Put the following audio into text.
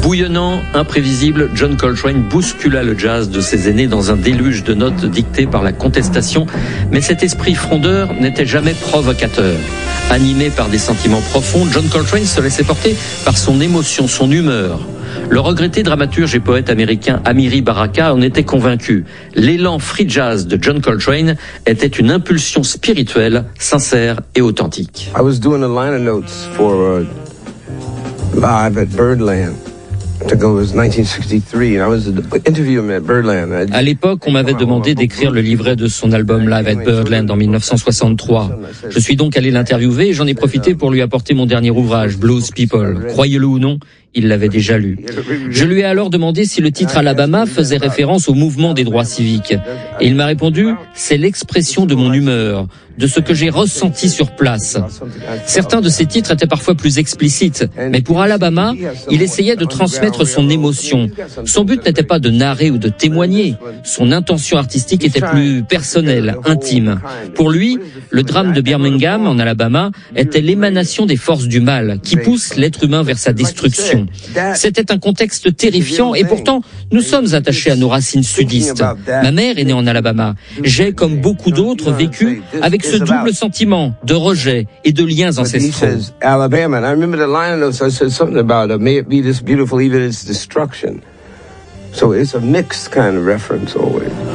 Bouillonnant, imprévisible, John Coltrane bouscula le jazz de ses aînés dans un déluge de notes dictées par la contestation, mais cet esprit frondeur n'était jamais provocateur. Animé par des sentiments profonds, John Coltrane se laissait porter par son émotion, son humeur. Le regretté dramaturge et poète américain Amiri Baraka en était convaincu. L'élan free jazz de John Coltrane était une impulsion spirituelle, sincère et authentique. I was doing the liner notes for live at Birdland. À l'époque, on m'avait demandé d'écrire le livret de son album Live at Birdland en 1963. Je suis donc allé l'interviewer et j'en ai profité pour lui apporter mon dernier ouvrage, Blues People. Croyez-le ou non, il l'avait déjà lu. Je lui ai alors demandé si le titre Alabama faisait référence au mouvement des droits civiques. Et il m'a répondu, c'est l'expression de mon humeur, de ce que j'ai ressenti sur place. Certains de ses titres étaient parfois plus explicites, mais pour Alabama, il essayait de transmettre son émotion. Son but n'était pas de narrer ou de témoigner. Son intention artistique était plus personnelle, intime. Pour lui, le drame de Birmingham, en Alabama, était l'émanation des forces du mal, qui poussent l'être humain vers sa destruction. C'était un contexte terrifiant et pourtant, nous sommes attachés à nos racines sudistes. Ma mère est née en Alabama. J'ai, comme beaucoup d'autres, vécu avec ce double sentiment de rejet et de liens ancestraux. Alabama, and I remember the line notes. I said something about may it be this beautiful, even its destruction. So it's a mixed kind of reference always.